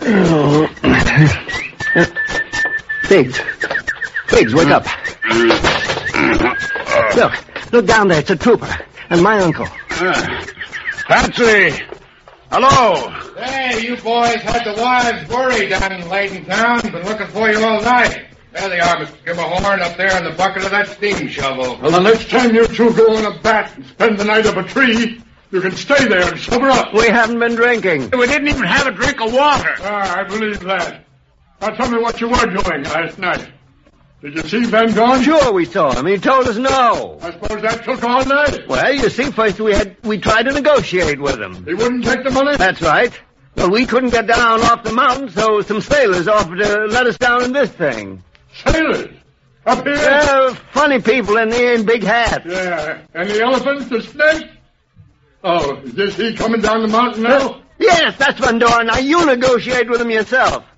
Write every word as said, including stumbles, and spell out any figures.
Biggs. Biggs, wake up. Look, look down there. It's a trooper. And my uncle. Uh, Patsy! Hello! Hey, you boys had the wives worried down in Layton Town. Been looking for you all night. There they are, Mister Skimmerhorn, up there in the bucket of that steam shovel. Well, the next time you two go on a bat and spend the night up a tree, you can stay there and sober up. We haven't been drinking. We didn't even have a drink of water. Ah, I believe that. Now tell me what you were doing last night. Did you see Van Dorn? Sure we saw him. He told us no. I suppose that took all night. Well, you see, first we had we tried to negotiate with him. He wouldn't take the money? That's right. Well, we couldn't get down off the mountain, so some sailors offered to let us down in this thing. Sailors? Up here? Yeah, funny people in there in big hats. Yeah. And the elephants, the snakes? Oh, is this he coming down the mountain now? Yes, that's Van Dorn. Now you negotiate with him yourself.